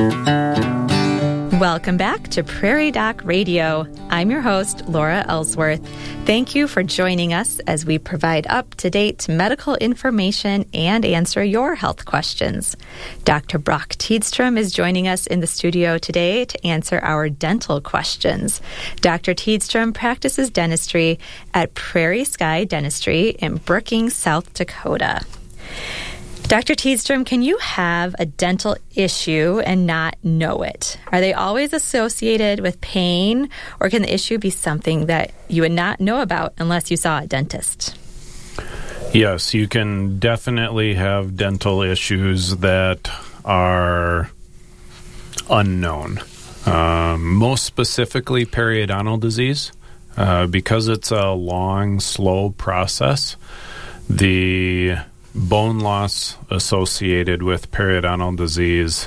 Welcome back to Prairie Doc Radio. I'm your host, Laura Ellsworth. Thank you for joining us as we provide up-to-date medical information and answer your health questions. Dr. Brock Tiedstrom is joining us in the studio today to answer our dental questions. Dr. Tiedstrom practices dentistry at Prairie Sky Dentistry in Brookings, South Dakota. Dr. Tiedstrom, can you have a dental issue and not know it? Are they always associated with pain, or can the issue be something that you would not know about unless you saw a dentist? Yes, you can definitely have dental issues that are unknown. Most specifically, periodontal disease. Because it's a long, slow process, the bone loss associated with periodontal disease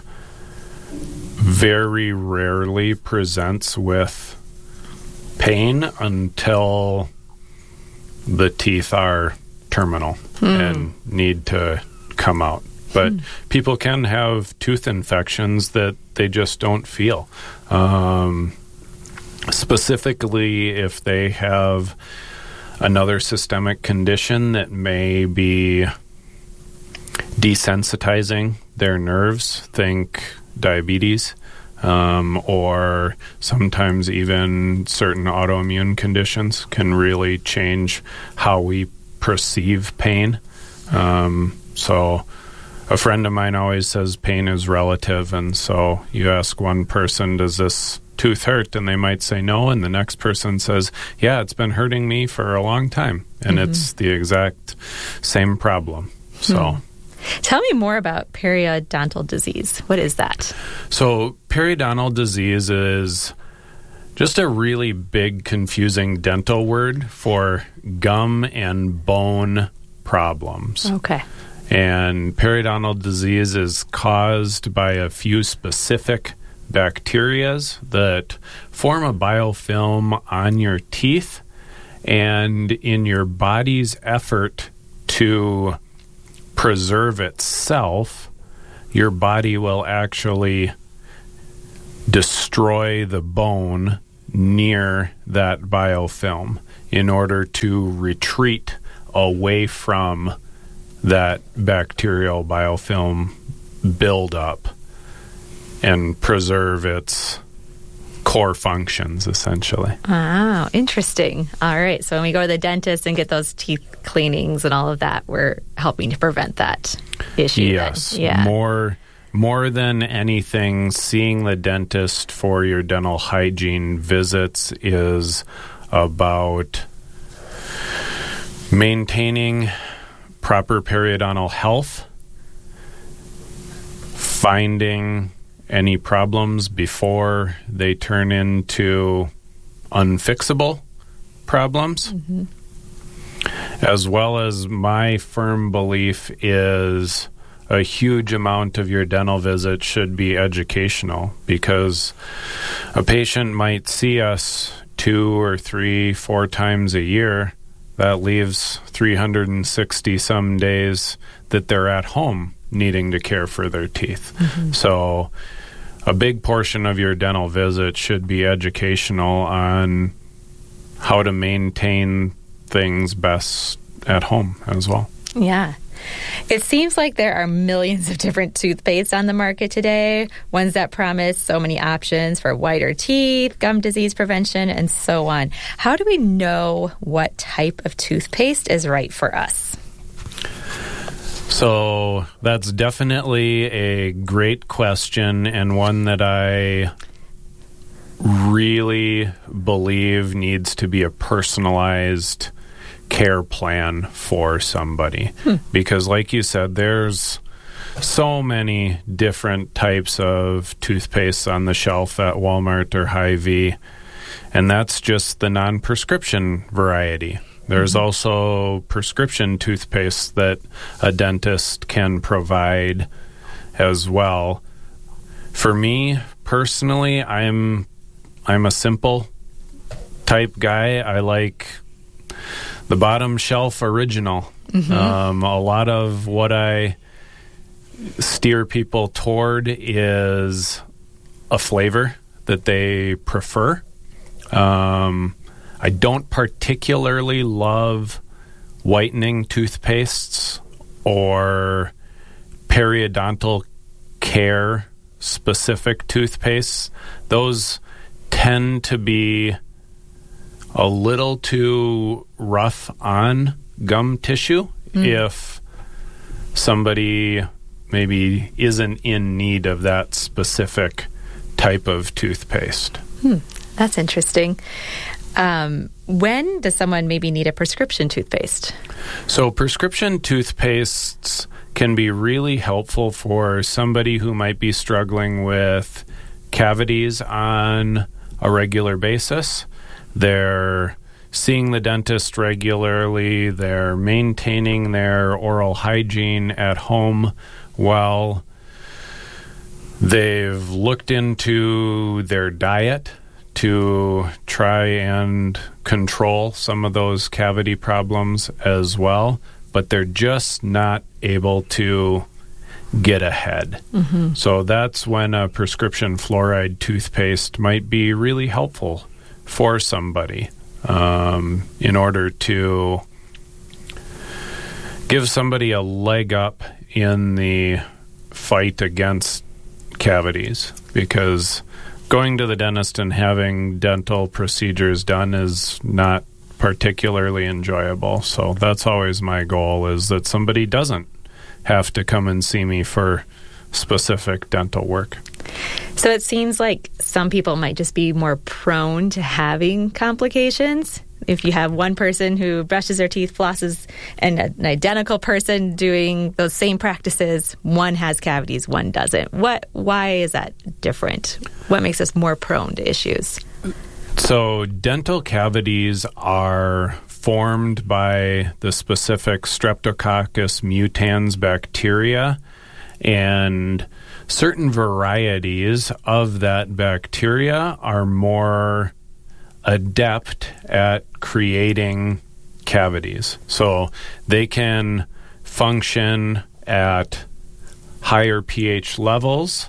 very rarely presents with pain until the teeth are terminal and need to come out. But people can have tooth infections that they just don't feel. Specifically, if they have another systemic condition that may be desensitizing their nerves, think diabetes, or sometimes even certain autoimmune conditions can really change how we perceive pain. So a friend of mine always says pain is relative, and so you ask one person, does this tooth hurt? And they might say no, and the next person says, yeah, it's been hurting me for a long time, and it's the exact same problem. So tell me more about periodontal disease. What is that? So periodontal disease is just a really big, confusing dental word for gum and bone problems. Okay. And periodontal disease is caused by a few specific bacterias that form a biofilm on your teeth, and in your body's effort to preserve itself, your body will actually destroy the bone near that biofilm in order to retreat away from that bacterial biofilm buildup and preserve its core functions, essentially. Wow, interesting. All right, so when we go to the dentist and get those teeth cleanings and all of that, we're helping to prevent that issue. Yes, then. Yeah. More than anything, seeing the dentist for your dental hygiene visits is about maintaining proper periodontal health, finding any problems before they turn into unfixable problems, as well as my firm belief is a huge amount of your dental visit should be educational, because a patient might see us 2 or 3, 4 times a year. That leaves 360 some days that they're at home needing to care for their teeth. So a big portion of your dental visit should be educational on how to maintain things best at home as well. Yeah. It seems like there are millions of different toothpastes on the market today, ones that promise so many options for whiter teeth, gum disease prevention, and so on. How do we know what type of toothpaste is right for us? So that's definitely a great question, and one that I really believe needs to be a personalized care plan for somebody. Because like you said, there's so many different types of toothpaste on the shelf at Walmart or Hy-Vee, and that's just the non-prescription variety. There's also prescription toothpaste that a dentist can provide as well. For me, personally, I'm a simple type guy. I like the bottom shelf original. A lot of what I steer people toward is a flavor that they prefer. I don't particularly love whitening toothpastes or periodontal care specific toothpastes. Those tend to be a little too rough on gum tissue if somebody maybe isn't in need of that specific type of toothpaste. That's interesting. When does someone maybe need a prescription toothpaste? So prescription toothpastes can be really helpful for somebody who might be struggling with cavities on a regular basis. They're seeing the dentist regularly. They're maintaining their oral hygiene at home well. They've looked into their diet to try and control some of those cavity problems as well, but they're just not able to get ahead. So that's when a prescription fluoride toothpaste might be really helpful for somebody in order to give somebody a leg up in the fight against cavities, because going to the dentist and having dental procedures done is not particularly enjoyable. So that's always my goal, is that somebody doesn't have to come and see me for specific dental work. So it seems like some people might just be more prone to having complications. If you have one person who brushes their teeth, flosses, and an identical person doing those same practices, one has cavities, one doesn't. Why is that different? What makes us more prone to issues? So dental cavities are formed by the specific Streptococcus mutans bacteria, and certain varieties of that bacteria are more adept at creating cavities. So they can function at higher pH levels,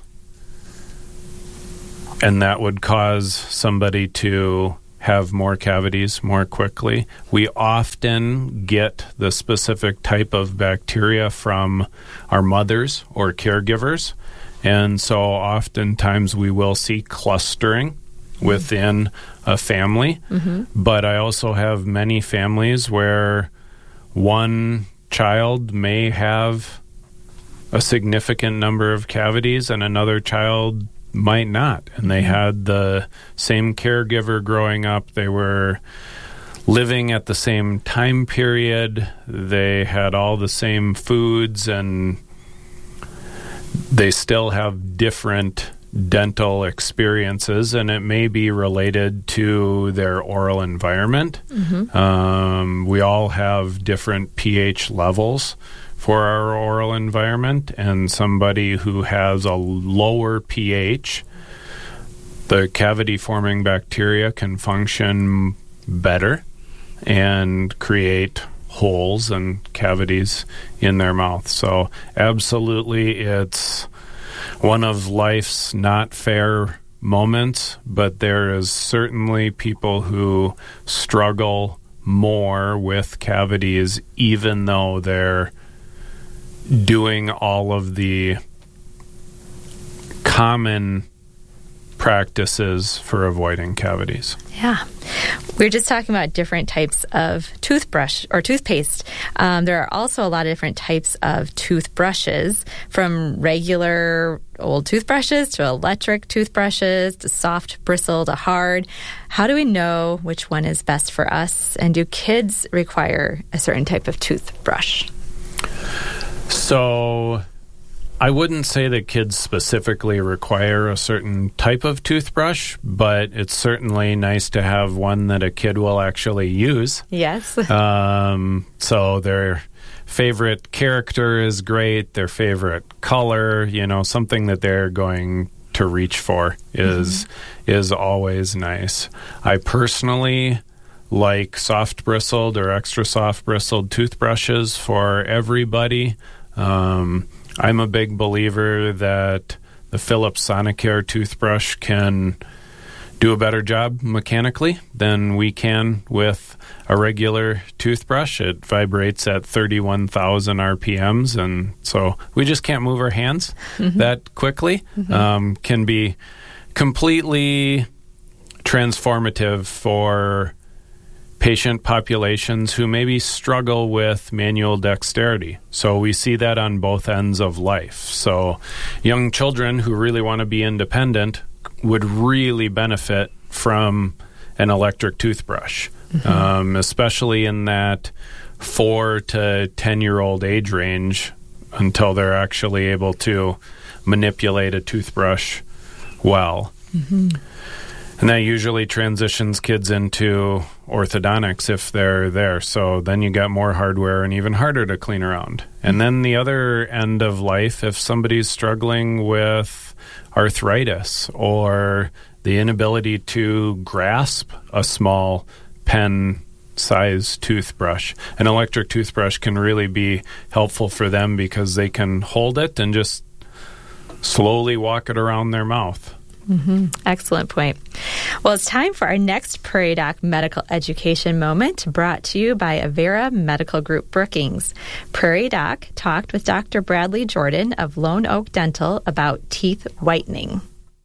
and that would cause somebody to have more cavities more quickly. We often get the specific type of bacteria from our mothers or caregivers, and so oftentimes we will see clustering within a family. But I also have many families where one child may have a significant number of cavities and another child might not. And they had the same caregiver growing up. They were living at the same time period. They had all the same foods, and they still have different dental experiences, and it may be related to their oral environment. We all have different pH levels for our oral environment, and somebody who has a lower pH, the cavity-forming bacteria can function better and create holes and cavities in their mouth. So absolutely, it's one of life's not fair moments, but there is certainly people who struggle more with cavities, even though they're doing all of the common practices for avoiding cavities. Yeah. We're just talking about different types of toothbrush or toothpaste. There are also a lot of different types of toothbrushes, from regular old toothbrushes to electric toothbrushes to soft bristle to hard. How do we know which one is best for us? And do kids require a certain type of toothbrush? So I wouldn't say that kids specifically require a certain type of toothbrush, but it's certainly nice to have one that a kid will actually use. Yes. So their favorite character is great, their favorite color, something that they're going to reach for is always nice. I personally like soft bristled or extra soft bristled toothbrushes for everybody. I'm a big believer that the Philips Sonicare toothbrush can do a better job mechanically than we can with a regular toothbrush. It vibrates at 31,000 RPMs, and so we just can't move our hands that quickly. Can be completely transformative for patient populations who maybe struggle with manual dexterity. So we see that on both ends of life. So young children who really want to be independent would really benefit from an electric toothbrush, especially in that 4 to 10-year-old age range until they're actually able to manipulate a toothbrush well. And that usually transitions kids into orthodontics if they're there. So then you got more hardware and even harder to clean around. And then the other end of life, if somebody's struggling with arthritis or the inability to grasp a small pen-sized toothbrush, an electric toothbrush can really be helpful for them because they can hold it and just slowly walk it around their mouth. Excellent point. Well, it's time for our next Prairie Doc Medical Education Moment, brought to you by Avera Medical Group Brookings. Prairie Doc talked with Dr. Bradley Jordan of Lone Oak Dental about teeth whitening.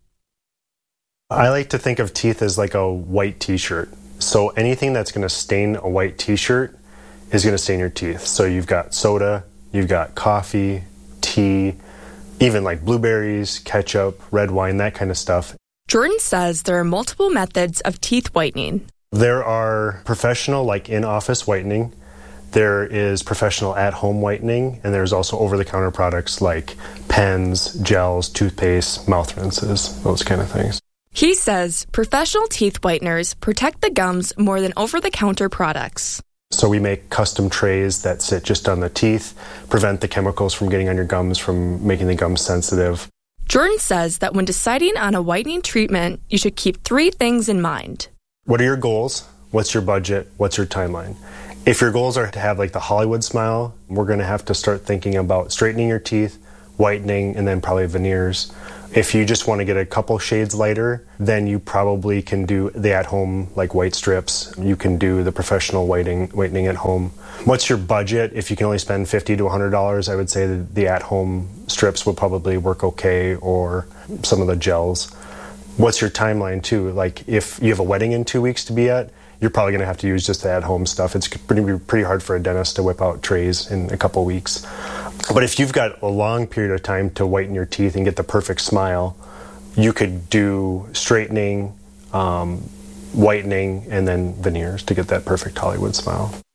I like to think of teeth as like a white t-shirt. So anything that's going to stain a white t-shirt is going to stain your teeth. So you've got soda, you've got coffee, tea, even like blueberries, ketchup, red wine, that kind of stuff. Jordan says there are multiple methods of teeth whitening. There are professional, like in-office whitening. There is professional at-home whitening, and there's also over-the-counter products like pens, gels, toothpaste, mouth rinses, those kind of things. He says professional teeth whiteners protect the gums more than over-the-counter products. So we make custom trays that sit just on the teeth, prevent the chemicals from getting on your gums, from making the gums sensitive. Jordan says that when deciding on a whitening treatment, you should keep 3 things in mind. What are your goals? What's your budget? What's your timeline? If your goals are to have like the Hollywood smile, we're going to have to start thinking about straightening your teeth, whitening, and then probably veneers. If you just want to get a couple shades lighter, then you probably can do the at-home like white strips. You can do the professional whitening at home. What's your budget? If you can only spend $50 to $100, I would say that the at-home strips would probably work okay, or some of the gels. What's your timeline too? Like if you have a wedding in 2 weeks to be at, you're probably going to have to use just the at-home stuff. It's pretty hard for a dentist to whip out trays in a couple weeks. But if you've got a long period of time to whiten your teeth and get the perfect smile, you could do straightening, whitening, and then veneers to get that perfect Hollywood smile.